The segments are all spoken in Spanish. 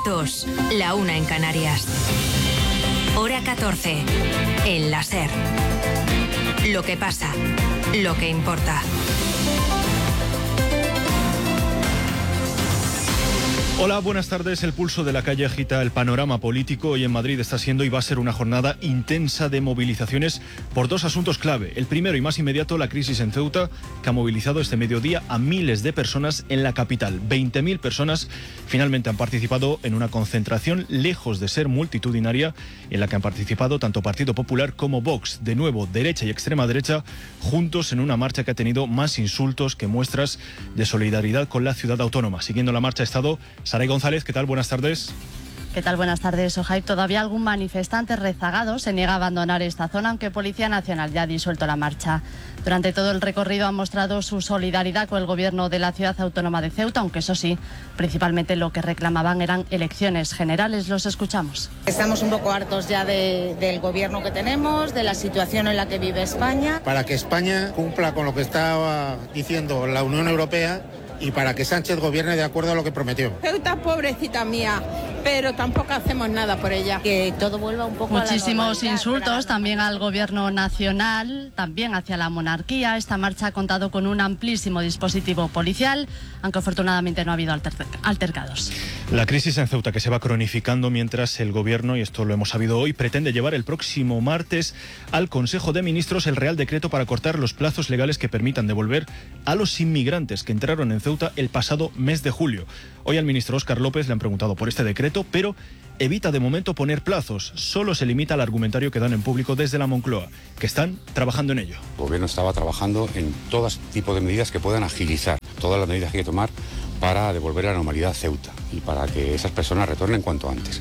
2, la 1 en Canarias. Hora 14, en la SER. Lo que pasa, lo que importa. Hola, buenas tardes. El pulso de la calle agita el panorama político. Hoy en Madrid está siendo y va a ser una jornada intensa de movilizaciones por dos asuntos clave. El primero y más inmediato, la crisis en Ceuta, que ha movilizado este mediodía a miles de personas en la capital. 20.000 personas finalmente han participado en una concentración lejos de ser multitudinaria, en la que han participado tanto Partido Popular como Vox. De nuevo, derecha y extrema derecha, juntos en una marcha que ha tenido más insultos que muestras de solidaridad con la ciudad autónoma. Siguiendo la marcha ha estado Saray González. ¿Qué tal? Buenas tardes. ¿Qué tal? Buenas tardes, Ojaib. Todavía algún manifestante rezagado se niega a abandonar esta zona, aunque Policía Nacional ya ha disuelto la marcha. Durante todo el recorrido han mostrado su solidaridad con el gobierno de la ciudad autónoma de Ceuta, aunque eso sí, principalmente lo que reclamaban eran elecciones generales. Los escuchamos. Estamos un poco hartos ya del gobierno que tenemos, de la situación en la que vive España. Para que España cumpla con lo que estaba diciendo la Unión Europea y para que Sánchez gobierne de acuerdo a lo que prometió. Ceuta, pobrecita mía, pero tampoco hacemos nada por ella. Que todo vuelva un poco Muchísimos insultos también al gobierno nacional, también hacia la monarquía. Esta marcha ha contado con un amplísimo dispositivo policial, aunque afortunadamente no ha habido altercados. La crisis en Ceuta, que se va cronificando mientras el gobierno, y esto lo hemos sabido hoy, pretende llevar el próximo martes al Consejo de Ministros el Real Decreto para cortar los plazos legales que permitan devolver a los inmigrantes que entraron en Ceuta el pasado mes de julio. Hoy al ministro Óscar López le han preguntado por este decreto, pero evita de momento poner plazos. Solo se limita al argumentario que dan en público desde la Moncloa, que están trabajando en ello. El gobierno estaba trabajando en todo tipo de medidas que puedan agilizar todas las medidas que hay que tomar para devolver a la normalidad a Ceuta y para que esas personas retornen cuanto antes.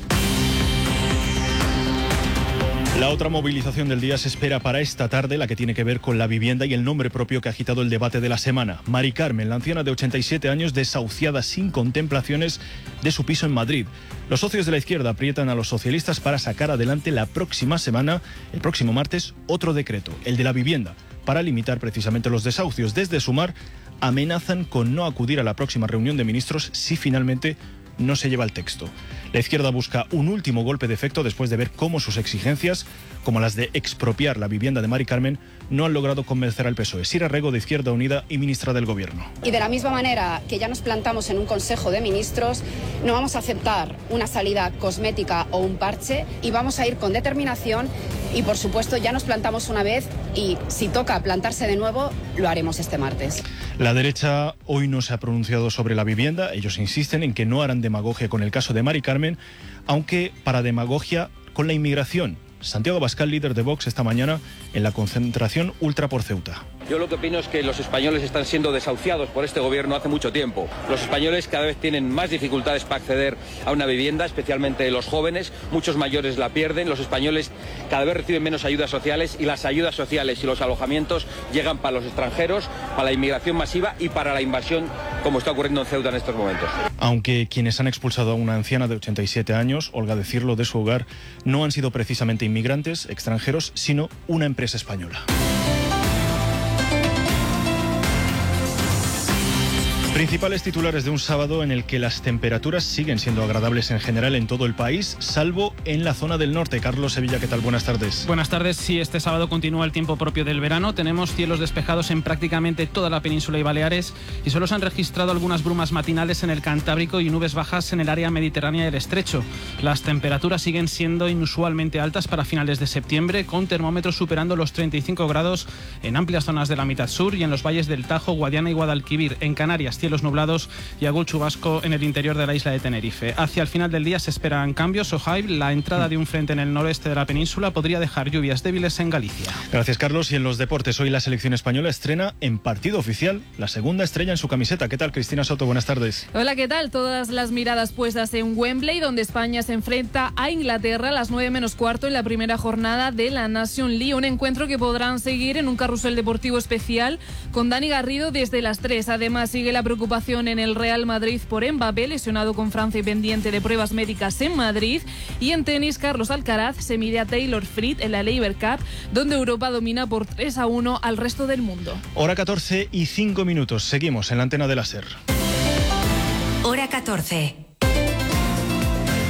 La otra movilización del día se espera para esta tarde, la que tiene que ver con la vivienda y el nombre propio que ha agitado el debate de la semana. Mari Carmen, la anciana de 87 años, desahuciada sin contemplaciones de su piso en Madrid. Los socios de la izquierda aprietan a los socialistas para sacar adelante la próxima semana, el próximo martes, otro decreto, el de la vivienda, para limitar precisamente los desahucios. Desde Sumar amenazan con no acudir a la próxima reunión de ministros si finalmente no se lleva el texto. La izquierda busca un último golpe de efecto después de ver cómo sus exigencias, como las de expropiar la vivienda de Mari Carmen, no han logrado convencer al PSOE. Sira Rego, de Izquierda Unida y ministra del Gobierno. Y de la misma manera que ya nos plantamos en un Consejo de Ministros, no vamos a aceptar una salida cosmética o un parche y vamos a ir con determinación y, por supuesto, ya nos plantamos una vez y si toca plantarse de nuevo, lo haremos este martes. La derecha hoy no se ha pronunciado sobre la vivienda. Ellos insisten en que no harán demagogia con el caso de Mari Carmen, aunque para demagogia con la inmigración. Santiago Abascal, líder de Vox, esta mañana en la concentración Ultra por Ceuta. Yo lo que opino es que los españoles están siendo desahuciados por este gobierno hace mucho tiempo. Los españoles cada vez tienen más dificultades para acceder a una vivienda, especialmente los jóvenes. Muchos mayores la pierden. Los españoles cada vez reciben menos ayudas sociales y las ayudas sociales y los alojamientos llegan para los extranjeros, para la inmigración masiva y para la invasión, como está ocurriendo en Ceuta en estos momentos. Aunque quienes han expulsado a una anciana de 87 años, Olga Decirlo, de su hogar, no han sido precisamente inmigrantes extranjeros, sino una empresa española. Principales titulares de un sábado en el que las temperaturas siguen siendo agradables en general en todo el país, salvo en la zona del norte. Carlos Sevilla, ¿qué tal? Buenas tardes. Buenas tardes. Sí, este sábado continúa el tiempo propio del verano. Tenemos cielos despejados en prácticamente toda la península y Baleares y solo se han registrado algunas brumas matinales en el Cantábrico y nubes bajas en el área mediterránea del Estrecho. Las temperaturas siguen siendo inusualmente altas para finales de septiembre, con termómetros superando los 35 grados en amplias zonas de la mitad sur y en los valles del Tajo, Guadiana y Guadalquivir. En Canarias, cielos nublados y algún chubasco en el interior de la isla de Tenerife. Hacia el final del día se esperan cambios. Ojaib, la entrada de un frente en el noroeste de la península podría dejar lluvias débiles en Galicia. Gracias, Carlos. Y en los deportes, hoy la selección española estrena en partido oficial la segunda estrella en su camiseta. ¿Qué tal, Cristina Soto? Buenas tardes. Hola, ¿qué tal? Todas las miradas puestas en Wembley, donde España se enfrenta a Inglaterra a las 9 menos cuarto en la primera jornada de la Nation League. Un encuentro que podrán seguir en un carrusel deportivo especial con Dani Garrido desde las 3. Además, sigue la preocupación en el Real Madrid por Mbappé, lesionado con Francia y pendiente de pruebas médicas en Madrid. Y en tenis, Carlos Alcaraz se mide a Taylor Fritz en la Laver Cup, donde Europa domina por 3-1 al resto del mundo. Hora 14 y 5 minutos. Seguimos en la antena de la SER. Hora 14.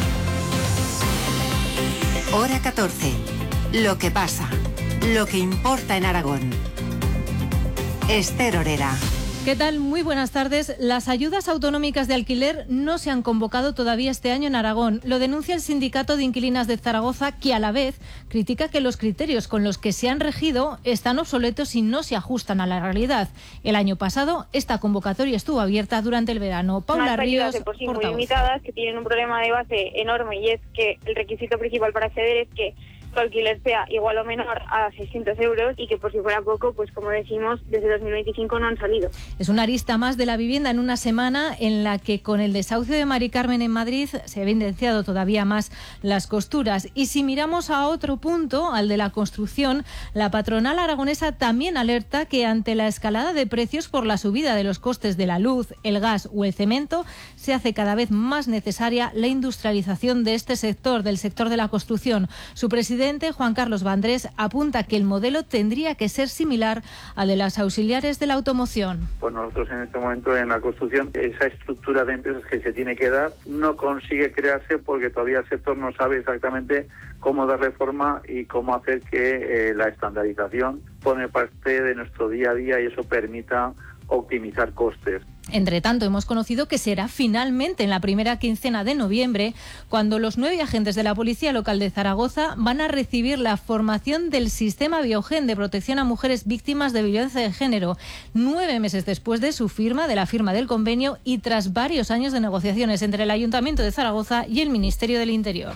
Hora 14. Lo que pasa. Lo que importa en Aragón. Esther Orera. ¿Qué tal? Muy buenas tardes. Las ayudas autonómicas de alquiler no se han convocado todavía este año en Aragón. Lo denuncia el Sindicato de Inquilinas de Zaragoza, que a la vez critica que los criterios con los que se han regido están obsoletos y no se ajustan a la realidad. El año pasado esta convocatoria estuvo abierta durante el verano. Paula Ríos, de por sí muy portavoz. limitadas, que tienen un problema de base enorme, y es que el requisito principal para acceder es que su alquiler sea igual o menor a 600 euros y que, por si fuera poco, pues como decimos, desde 2025 no han salido. Es una arista más de la vivienda en una semana en la que con el desahucio de Mari Carmen en Madrid se ha evidenciado todavía más las costuras. Y si miramos a otro punto, al de la construcción, la patronal aragonesa también alerta que ante la escalada de precios por la subida de los costes de la luz, el gas o el cemento, se hace cada vez más necesaria la industrialización de este sector, del sector de la construcción. Su presidente, Juan Carlos Vandrés, apunta que el modelo tendría que ser similar al de las auxiliares de la automoción. Pues nosotros en este momento en la construcción, esa estructura de empresas que se tiene que dar no consigue crearse porque todavía el sector no sabe exactamente cómo darle forma y cómo hacer que la estandarización forme parte de nuestro día a día y eso permita optimizar costes. Entre tanto, hemos conocido que será finalmente en la primera quincena de noviembre cuando los 9 agentes de la Policía Local de Zaragoza van a recibir la formación del sistema Biogen de protección a mujeres víctimas de violencia de género, 9 meses después de la firma del convenio y tras varios años de negociaciones entre el Ayuntamiento de Zaragoza y el Ministerio del Interior.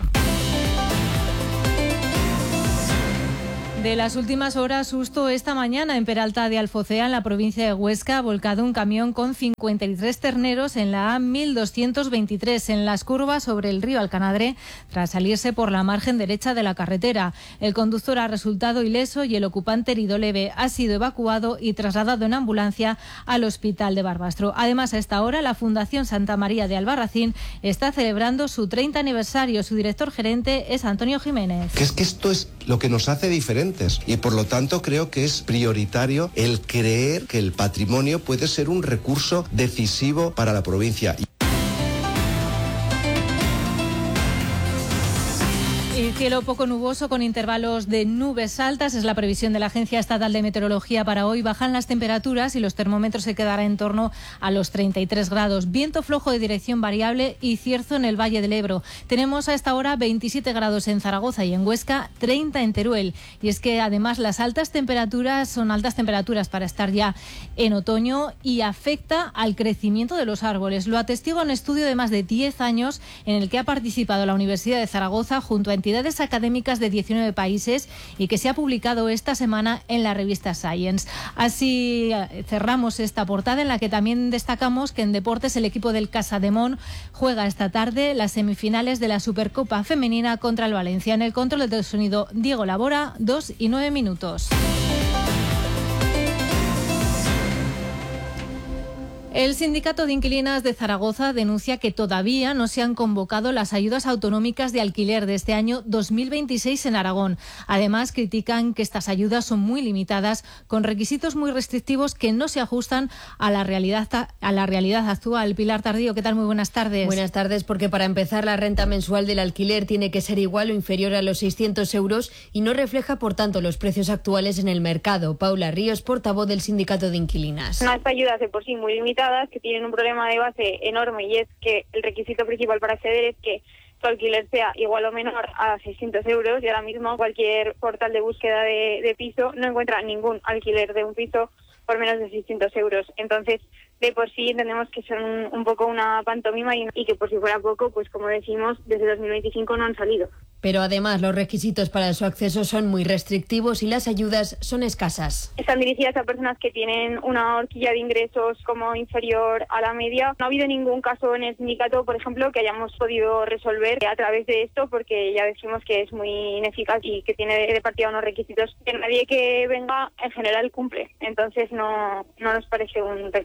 De las últimas horas, susto esta mañana en Peralta de Alfocea, en la provincia de Huesca, ha volcado un camión con 53 terneros en la A1223, en las curvas sobre el río Alcanadre, tras salirse por la margen derecha de la carretera. El conductor ha resultado ileso y el ocupante herido leve. Ha sido evacuado y trasladado en ambulancia al hospital de Barbastro. Además, a esta hora, la Fundación Santa María de Albarracín está celebrando su 30 aniversario. Su director gerente es Antonio Jiménez. Que es que esto es lo que nos hace diferentes y por lo tanto creo que es prioritario el creer que el patrimonio puede ser un recurso decisivo para la provincia. Cielo poco nuboso con intervalos de nubes altas es la previsión de la Agencia Estatal de Meteorología para hoy. Bajan las temperaturas y los termómetros se quedarán en torno a los 33 grados. Viento flojo de dirección variable y cierzo en el Valle del Ebro. Tenemos a esta hora 27 grados en Zaragoza y en Huesca, 30 en Teruel. Y es que además las altas temperaturas son altas temperaturas para estar ya en otoño y afecta al crecimiento de los árboles. Lo atestigua un estudio de más de 10 años en el que ha participado la Universidad de Zaragoza junto a entidades académicas de 19 países y que se ha publicado esta semana en la revista Science. Así cerramos esta portada en la que también destacamos que en deportes el equipo del Casademón juega esta tarde las semifinales de la Supercopa Femenina contra el Valencia. En el control del sonido, Diego Labora, 2:09. El Sindicato de Inquilinas de Zaragoza denuncia que todavía no se han convocado las ayudas autonómicas de alquiler de este año 2026 en Aragón. Además, critican que estas ayudas son muy limitadas, con requisitos muy restrictivos que no se ajustan a la realidad actual. Pilar Tardío, ¿qué tal? Muy buenas tardes. Buenas tardes, porque para empezar la renta mensual del alquiler tiene que ser igual o inferior a los 600 euros y no refleja, por tanto, los precios actuales en el mercado. Paula Ríos, portavoz del Sindicato de Inquilinas. Unas ayudas de por sí muy limitadas, que tienen un problema de base enorme, y es que el requisito principal para acceder es que su alquiler sea igual o menor a 600 euros y ahora mismo cualquier portal de búsqueda de piso no encuentra ningún alquiler de un piso por menos de 600 euros. Entonces, de por sí entendemos que son un poco una pantomima y que por si fuera poco, pues como decimos, desde 2025 no han salido. Pero además los requisitos para su acceso son muy restrictivos y las ayudas son escasas. Están dirigidas a personas que tienen una horquilla de ingresos como inferior a la media. No ha habido ningún caso en el sindicato, por ejemplo, que hayamos podido resolver a través de esto, porque ya decimos que es muy ineficaz y que tiene de partida unos requisitos que nadie que venga en general cumple. Entonces no nos parece un recurso útil.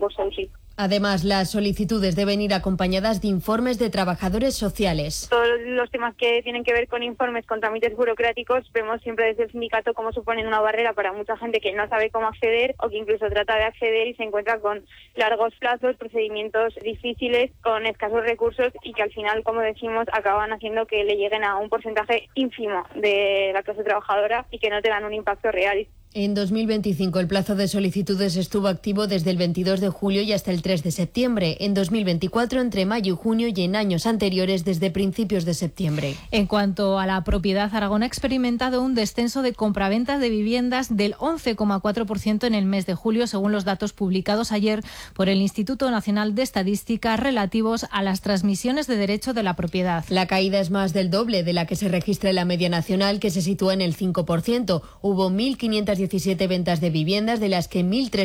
difícil. Además, las solicitudes deben ir acompañadas de informes de trabajadores sociales. Todos los temas que tienen que ver con informes, con trámites burocráticos, vemos siempre desde el sindicato cómo suponen una barrera para mucha gente que no sabe cómo acceder o que incluso trata de acceder y se encuentra con largos plazos, procedimientos difíciles, con escasos recursos y que al final, como decimos, acaban haciendo que le lleguen a un porcentaje ínfimo de la clase trabajadora y que no tengan un impacto real. En 2025 el plazo de solicitudes estuvo activo desde el 22 de julio y hasta el 3 de septiembre. En 2024 entre mayo y junio y en años anteriores desde principios de septiembre. En cuanto a la propiedad, Aragón ha experimentado un descenso de compraventas de viviendas del 11,4% en el mes de julio, según los datos publicados ayer por el Instituto Nacional de Estadística relativos a las transmisiones de derecho de la propiedad. La caída es más del doble de la que se registra en la media nacional, que se sitúa en el 5%. Hubo 1.517 ventas de viviendas, de las que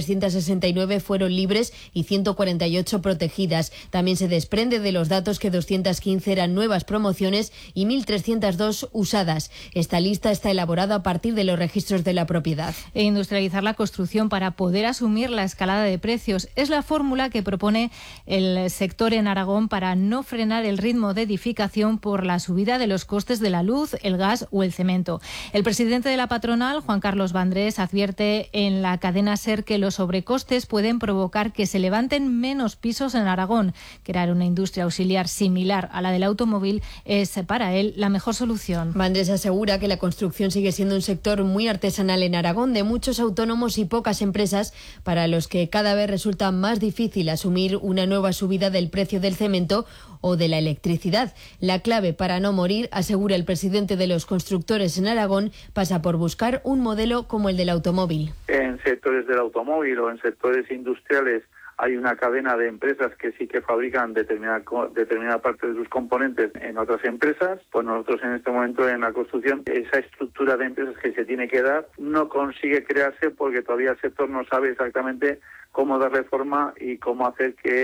1.369 fueron libres y 148 protegidas. También se desprende de los datos que 215 eran nuevas promociones y 1.302 usadas. Esta lista está elaborada a partir de los registros de la propiedad. E industrializar la construcción para poder asumir la escalada de precios es la fórmula que propone el sector en Aragón para no frenar el ritmo de edificación por la subida de los costes de la luz, el gas o el cemento. El presidente de la patronal, Juan Carlos Vandrés, advierte en la cadena SER que los sobrecostes pueden provocar que se levanten menos pisos en Aragón. Crear una industria auxiliar similar a la del automóvil es para él la mejor solución. Vandrés asegura que la construcción sigue siendo un sector muy artesanal en Aragón, de muchos autónomos y pocas empresas, para los que cada vez resulta más difícil asumir una nueva subida del precio del cemento o de la electricidad. La clave para no morir, asegura el presidente de los constructores en Aragón, pasa por buscar un modelo como el del automóvil. En sectores del automóvil o en sectores industriales hay una cadena de empresas que sí que fabrican determinada parte de sus componentes en otras empresas. Pues nosotros en este momento en la construcción, esa estructura de empresas que se tiene que dar no consigue crearse porque todavía el sector no sabe exactamente cómo darle forma y cómo hacer que